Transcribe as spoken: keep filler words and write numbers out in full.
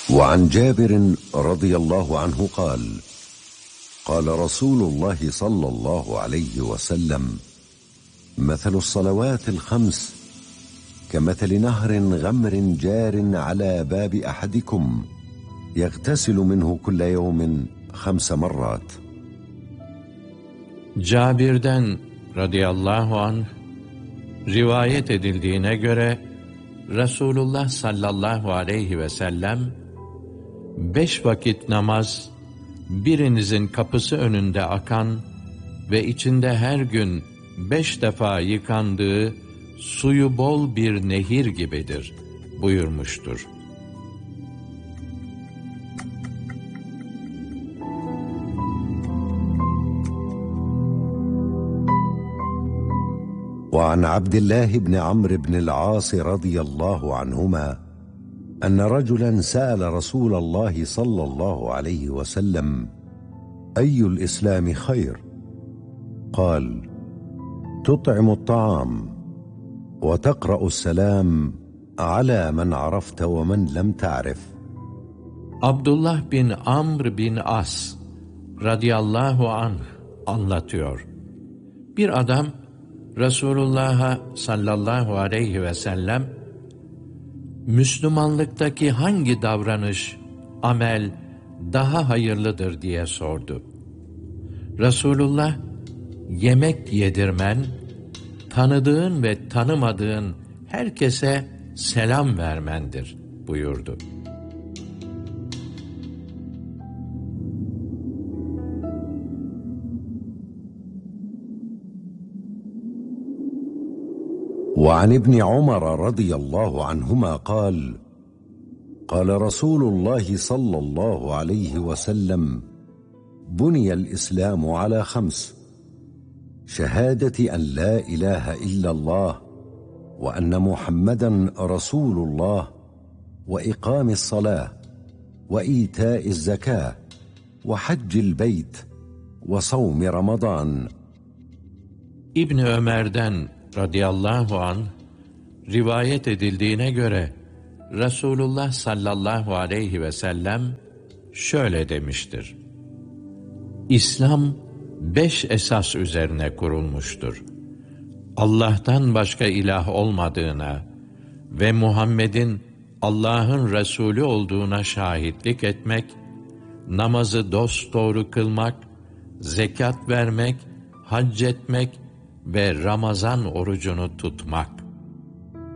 وعن جابر رضي الله عنه قال قال رسول الله صلى الله عليه وسلم مثل الصلوات الخمس كمثل نهر غمر جار على باب أحدكم يغتسل منه كل يوم خمس مرات. Cabir'den radıyallahu anh rivayet edildiğine göre Resulullah sallallahu aleyhi ve sellem beş vakit namaz birinizin kapısı önünde akan ve içinde her gün beş defa yıkandığı suyu bol bir nehir gibidir buyurmuştur. وعن عبد الله بن عمرو بن العاص رضي الله عنهما أن رجلا سأل رسول الله صلى الله عليه وسلم أي الإسلام خير؟ قال تطعم الطعام وتقرأ السلام على من عرفت ومن لم تعرف. Abdullah bin Amr bin As radıyallahu anh anlatıyor. Bir adam Resulullah'a sallallahu aleyhi ve sellem Müslümanlıktaki hangi davranış, amel daha hayırlıdır diye sordu. Resulullah, yemek yedirmen, tanıdığın ve tanımadığın herkese selam vermendir buyurdu. وعن ابن عمر رضي الله عنهما قال قال رسول الله صلى الله عليه وسلم بني الإسلام على خمس شهادة أن لا إله إلا الله وأن محمدا رسول الله وإقام الصلاة وإيتاء الزكاة وحج البيت وصوم رمضان. İbn Ömer'den radıyallahu anh rivayet edildiğine göre Resulullah sallallahu aleyhi ve sellem şöyle demiştir: İslam beş esas üzerine kurulmuştur. Allah'tan başka ilah olmadığına ve Muhammed'in Allah'ın Resulü olduğuna şahitlik etmek, namazı dosdoğru kılmak, zekat vermek, hac etmek ve Ramazan orucunu tutmak.